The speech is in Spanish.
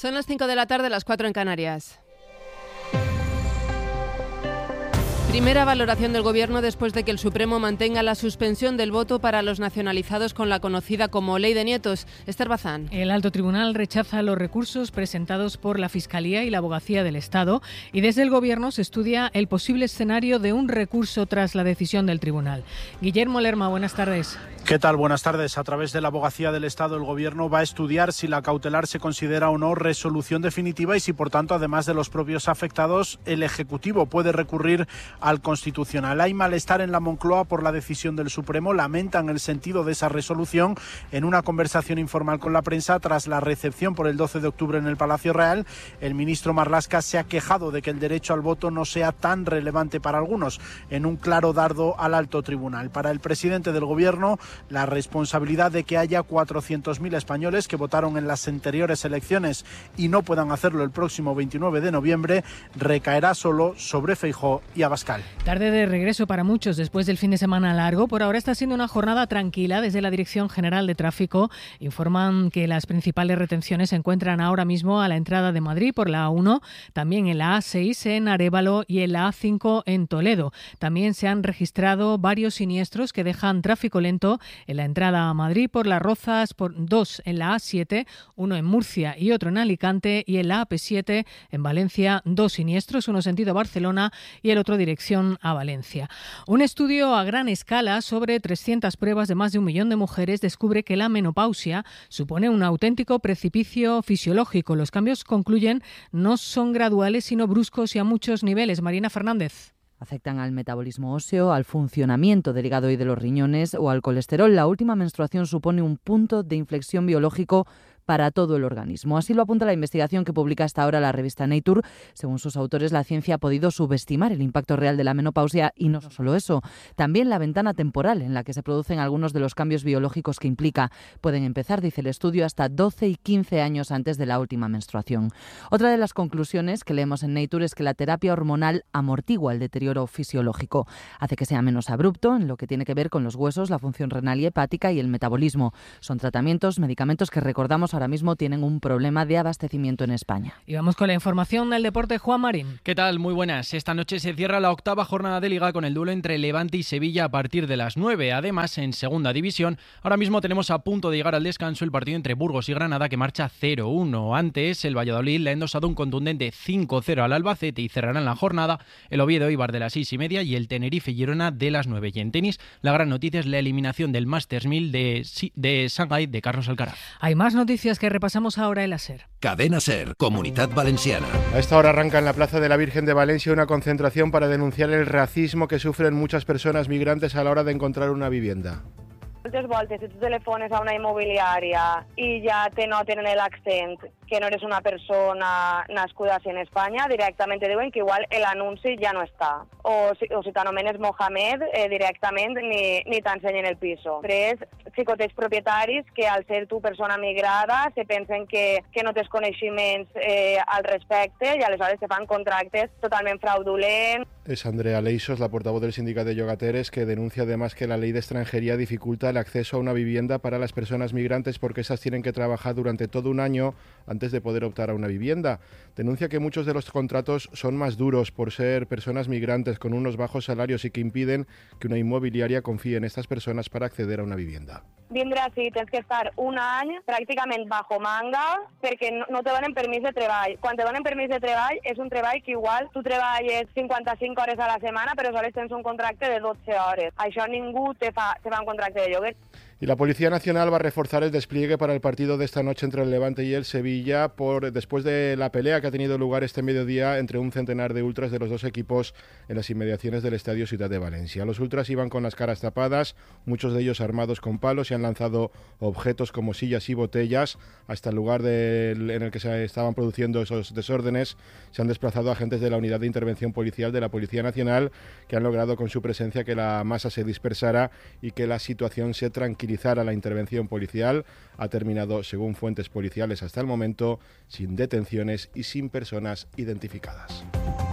Son las 5 de la tarde, las 4 en Canarias. Primera valoración del Gobierno después de que el Supremo mantenga la suspensión del voto para los nacionalizados con la conocida como Ley de Nietos. Esther Bazán. El Alto Tribunal rechaza los recursos presentados por la Fiscalía y la Abogacía del Estado y desde el Gobierno se estudia el posible escenario de un recurso tras la decisión del Tribunal. Guillermo Lerma, buenas tardes. ¿Qué tal? Buenas tardes. A través de la Abogacía del Estado, el Gobierno va a estudiar si la cautelar se considera o no resolución definitiva y si, por tanto, además de los propios afectados, el Ejecutivo puede recurrir al Constitucional. Hay malestar en la Moncloa por la decisión del Supremo. Lamentan el sentido de esa resolución. En una conversación informal con la prensa, tras la recepción por el 12 de octubre en el Palacio Real, el ministro Marlaska se ha quejado de que el derecho al voto no sea tan relevante para algunos, en un claro dardo al alto tribunal. Para el presidente del Gobierno, la responsabilidad de que haya 400.000 españoles que votaron en las anteriores elecciones y no puedan hacerlo el próximo 29 de noviembre recaerá solo sobre Feijóo y Abascal. Tarde de regreso para muchos después del fin de semana largo. Por ahora está siendo una jornada tranquila. Desde la Dirección General de Tráfico informan que las principales retenciones se encuentran ahora mismo a la entrada de Madrid por la A1, también en la A6 en Arévalo y en la A5 en Toledo. También se han registrado varios siniestros que dejan tráfico lento en la entrada a Madrid por Las Rozas, por 2 en la A7, uno en Murcia y otro en Alicante, y en la AP7 en Valencia 2 siniestros, uno sentido Barcelona y el otro dirección a Valencia. Un estudio a gran escala sobre 300 pruebas de más de 1 millón de mujeres descubre que la menopausia supone un auténtico precipicio fisiológico. Los cambios, concluyen, no son graduales sino bruscos y a muchos niveles. Marina Fernández. Afectan al metabolismo óseo, al funcionamiento del hígado y de los riñones o al colesterol. La última menstruación supone un punto de inflexión biológico para todo el organismo. Así lo apunta la investigación que publica hasta ahora la revista Nature. Según sus autores, la ciencia ha podido subestimar el impacto real de la menopausia y no solo eso, también la ventana temporal en la que se producen algunos de los cambios biológicos que implica. Pueden empezar, dice el estudio, hasta 12 y 15 años antes de la última menstruación. Otra de las conclusiones que leemos en Nature es que la terapia hormonal amortigua el deterioro fisiológico. Hace que sea menos abrupto en lo que tiene que ver con los huesos, la función renal y hepática y el metabolismo. Son tratamientos, medicamentos que recordamos ahora mismo tienen un problema de abastecimiento en España. Y vamos con la información del deporte. Juan Marín. ¿Qué tal? Muy buenas. Esta noche se cierra la 8ª jornada de Liga con el duelo entre Levante y Sevilla a partir de las 9. Además, en segunda división, ahora mismo tenemos a punto de llegar al descanso el partido entre Burgos y Granada, que marcha 0-1. Antes, el Valladolid le ha endosado un contundente 5-0 al Albacete y cerrarán la jornada el Oviedo Eibar de las 6:30 y el Tenerife Girona de las 9. Y en tenis, la gran noticia es la eliminación del Masters 1000 de Shanghái de Carlos Alcaraz. Hay más noticias que repasamos ahora en la SER. Cadena SER, Comunidad Valenciana. A esta hora arranca en la Plaza de la Virgen de Valencia una concentración para denunciar el racismo que sufren muchas personas migrantes a la hora de encontrar una vivienda. Moltes voltes, si tu telefones a una immobiliària i ja te noten en l'accent que no eres una persona nascuda en Espanya, directament te diuen que igual l'anunci ja no està. O si t'anomenes Mohamed, directament ni t'ensenyen el piso. Després, xicoteig propietaris que al ser tu persona migrada se pensen que no tens coneixements al respecte i aleshores te fan contractes totalment fraudulents. Es Andrea Leisos, la portavoz del sindicato de Llogateres, que denuncia además que la ley de extranjería dificulta el acceso a una vivienda para las personas migrantes porque esas tienen que trabajar durante todo un año antes de poder optar a una vivienda. Denuncia que muchos de los contratos son más duros por ser personas migrantes con unos bajos salarios y que impiden que una inmobiliaria confíe en estas personas para acceder a una vivienda. Vindre així tens que estar un any pràcticament bajo manga perquè no te donen permís de treball. Quan te donen permís de treball és un treball que igual tu treballes 55 hores a la setmana però aleshores tens un contracte de 12 hores. Això ningú te fa un contracte de lloguer. Y la Policía Nacional va a reforzar el despliegue para el partido de esta noche entre el Levante y el Sevilla después de la pelea que ha tenido lugar este mediodía entre un centenar de ultras de los dos equipos en las inmediaciones del Estadio Ciudad de Valencia. Los ultras iban con las caras tapadas, muchos de ellos armados con palos y han lanzado objetos como sillas y botellas. Hasta el lugar en el que se estaban produciendo esos desórdenes se han desplazado agentes de la Unidad de Intervención Policial de la Policía Nacional que han logrado con su presencia que la masa se dispersara y que la situación se tranquilizara. La intervención policial ha terminado, según fuentes policiales hasta el momento, sin detenciones y sin personas identificadas.